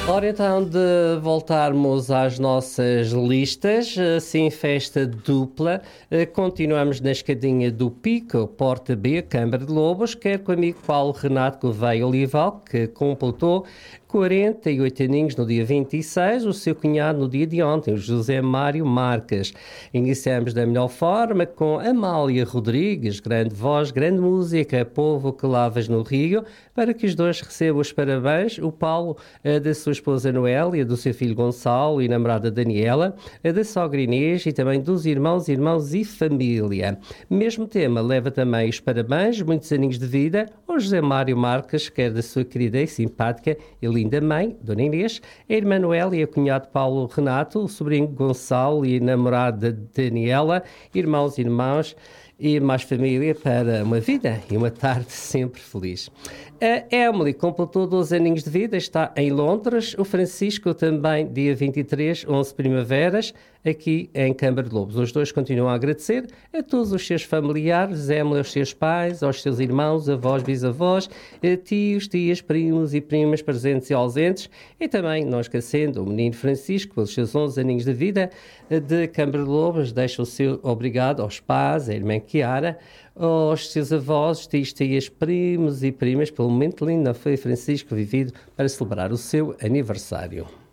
Ora, então, de voltarmos às nossas listas, assim, festa dupla, continuamos na escadinha do Pico, Porta B, Câmara de Lobos, quer com o amigo Paulo Renato Gouveia Olival, que completou 48 aninhos no dia 26, o seu cunhado no dia de ontem, o José Mário Marques. Iniciamos da melhor forma com Amália Rodrigues, grande voz, grande música, Povo que lavas no Rio, para que os dois recebam os parabéns, o Paulo da sua esposa Noélia, do seu filho Gonçalo e namorada Daniela, da sogra Inês e também dos irmãos e família. Mesmo tema leva também os parabéns, muitos aninhos de vida, ao José Mário Marques, quer da sua querida e simpática e linda mãe, Dona Inês, a irmã Noélia e o cunhado Paulo Renato, o sobrinho Gonçalo e a namorada Daniela, irmãos e irmãs e mais família para uma vida e uma tarde sempre feliz. A Emily completou 12 aninhos de vida, está em Londres. O Francisco também, dia 23, 11 primaveras, aqui em Câmara de Lobos. Os dois continuam a agradecer a todos os seus familiares, Emily aos seus pais, aos seus irmãos, avós, bisavós, tios, tias, primos e primas presentes e ausentes, e também, não esquecendo, o menino Francisco, pelos seus 11 aninhos de vida, de Câmara de Lobos, deixa o seu obrigado aos pais, à irmã Chiara, aos seus avós, tios, tias, primos e primas, pelo momento lindo foi Francisco vivido para celebrar o seu aniversário.